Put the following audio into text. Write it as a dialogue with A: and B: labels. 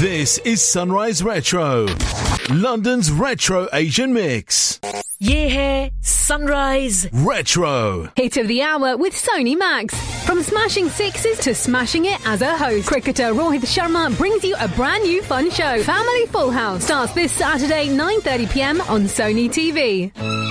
A: This is Sunrise Retro, London's retro Asian mix.
B: Yeah, Sunrise
A: Retro.
C: Hit of the hour with Sony Max. From smashing sixes to smashing it as a host, cricketer Rohit Sharma brings you a brand new fun show. Family Full House starts this Saturday 9:30 p.m. on Sony TV.